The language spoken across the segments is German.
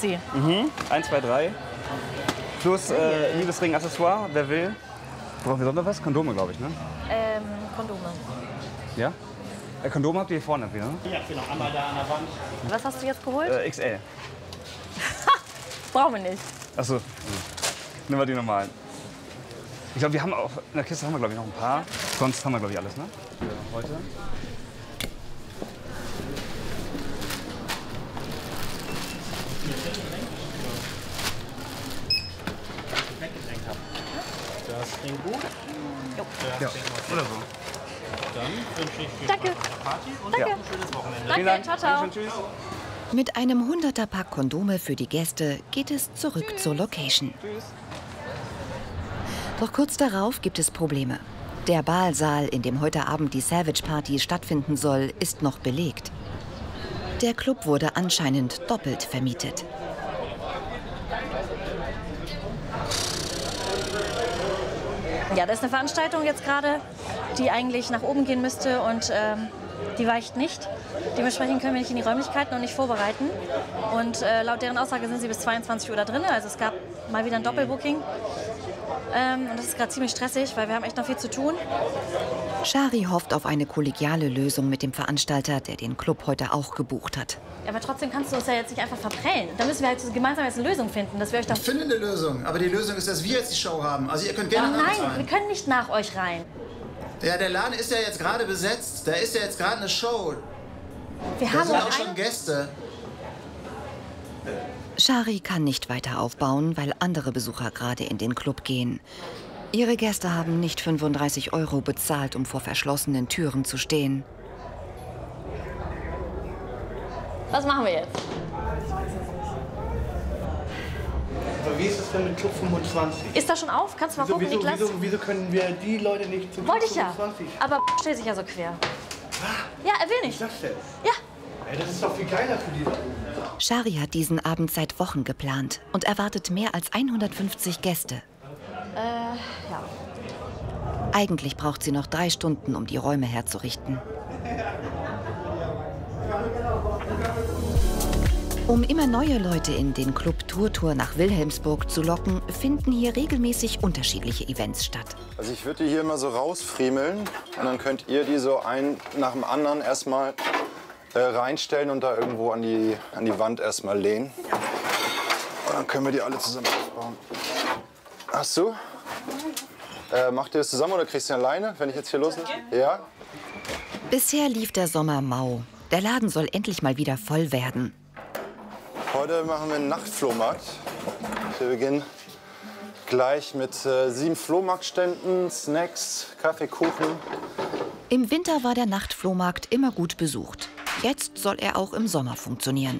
sexy. 1, 2, 3. Plus Liebesring, Accessoire, wer will. Brauchen wir sonst noch was? Kondome, glaube ich, ne? Kondome. Ja? Kondome habt ihr hier vorne, ne? Ja, genau. Einmal da an der Wand. Was hast du jetzt geholt? XL. Brauchen wir nicht. Achso. Nehmen wir die normalen. Ich glaube, wir haben auch, in der Kiste haben wir, glaube ich, noch ein paar. Sonst haben wir, glaube ich, alles, ne? Für heute. Das klingt gut. Ja, oder so. Dann wünsche ich viel Danke. Spaß bei der Party und Danke. ein schönes Wochenende. Danke, Vielen Dank. ciao, ciao. Dankeschön, tschüss. Mit einem 100er-Pack Kondome für die Gäste geht es zurück zur Location. Tschüss. Doch kurz darauf gibt es Probleme. Der Baalsaal, in dem heute Abend die Savage Party stattfinden soll, ist noch belegt. Der Club wurde anscheinend doppelt vermietet. Ja, das ist eine Veranstaltung jetzt gerade, die eigentlich nach oben gehen müsste und die weicht nicht. Dementsprechend können wir nicht in die Räumlichkeiten und nicht vorbereiten. Und laut deren Aussage sind sie bis 22 Uhr da drin. Also es gab mal wieder ein Doppelbooking. Und das ist gerade ziemlich stressig, weil wir haben echt noch viel zu tun. Shari hofft auf eine kollegiale Lösung mit dem Veranstalter, der den Club heute auch gebucht hat. Aber trotzdem kannst du uns ja jetzt nicht einfach verprellen. Da müssen wir halt gemeinsam jetzt eine Lösung finden, dass wir euch da... Ich finde eine Lösung, aber die Lösung ist, dass wir jetzt die Show haben. Also ihr könnt gerne nach uns Nein, wir rein. können nicht nach euch rein. Ja, der Laden ist ja jetzt gerade besetzt. Da ist ja jetzt gerade eine Show. Wir Da haben sind uns auch schon Gäste. Shari kann nicht weiter aufbauen, weil andere Besucher gerade in den Club gehen. Ihre Gäste haben nicht 35 € bezahlt, um vor verschlossenen Türen zu stehen. Was machen wir jetzt? Aber wie ist es denn mit Club 25? Ist das schon auf? Kannst du mal gucken, Niklas? Wieso können wir die Leute nicht zum Club Wollte ich ja. 25? Aber stellt sich ja so quer. Ja, er will nicht. Was ist das denn? Ja. Ey, das ist doch viel geiler für die Leute. Shari hat diesen Abend seit Wochen geplant und erwartet mehr als 150 Gäste. Ja. Eigentlich braucht sie noch 3 Stunden, um die Räume herzurichten. Um immer neue Leute in den Club Tour nach Wilhelmsburg zu locken, finden hier regelmäßig unterschiedliche Events statt. Also ich würde die hier immer so rausfriemeln und dann könnt ihr die so ein nach dem anderen erstmal reinstellen und da irgendwo an die Wand erstmal lehnen. Und dann können wir die alle zusammen aufbauen. Hast du? Macht ihr das zusammen oder kriegst du alleine, wenn ich jetzt hier loslege? Ja? Bisher lief der Sommer mau. Der Laden soll endlich mal wieder voll werden. Heute machen wir einen Nachtflohmarkt. Wir beginnen gleich mit 7 Flohmarktständen, Snacks, Kaffee, Kuchen. Im Winter war der Nachtflohmarkt immer gut besucht. Jetzt soll er auch im Sommer funktionieren.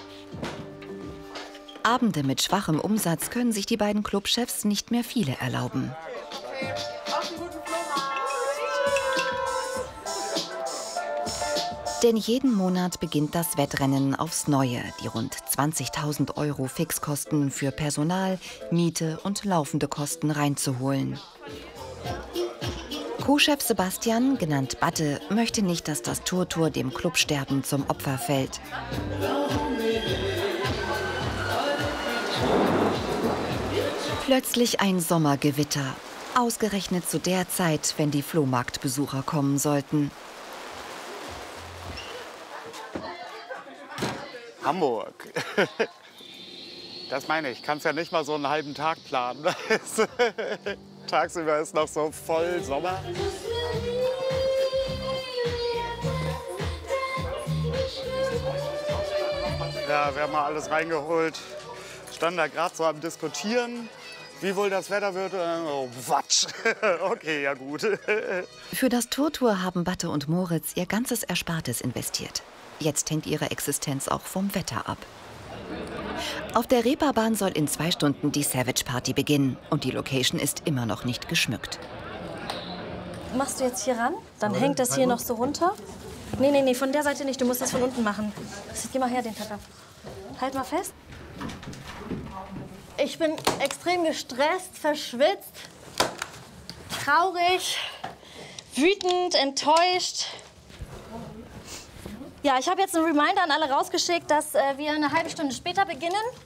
Abende mit schwachem Umsatz können sich die beiden Clubchefs nicht mehr viele erlauben. Denn jeden Monat beginnt das Wettrennen aufs Neue, die rund 20.000 € Fixkosten für Personal, Miete und laufende Kosten reinzuholen. Co-Chef Sebastian, genannt Batte, möchte nicht, dass das Tour dem Clubsterben zum Opfer fällt. Plötzlich ein Sommergewitter, ausgerechnet zu der Zeit, wenn die Flohmarktbesucher kommen sollten. Hamburg. Das meine ich. Kannst ja nicht mal so einen halben Tag planen. Tagsüber ist noch so voll Sommer. Ja, wir haben mal alles reingeholt. Standen da gerade so am Diskutieren, wie wohl das Wetter wird. Oh, Quatsch. Okay, ja gut. Für das Tour haben Batte und Moritz ihr ganzes Erspartes investiert. Jetzt hängt ihre Existenz auch vom Wetter ab. Auf der Reeperbahn soll in 2 Stunden die Savage Party beginnen. Und die Location ist immer noch nicht geschmückt. Machst du jetzt hier ran? Dann hängt das hier noch so runter. Nee, von der Seite nicht. Du musst das von unten machen. Geh mal her, den Tacker. Halt mal fest. Ich bin extrem gestresst, verschwitzt, traurig, wütend, enttäuscht. Ja, ich habe jetzt einen Reminder an alle rausgeschickt, dass wir eine halbe Stunde später beginnen.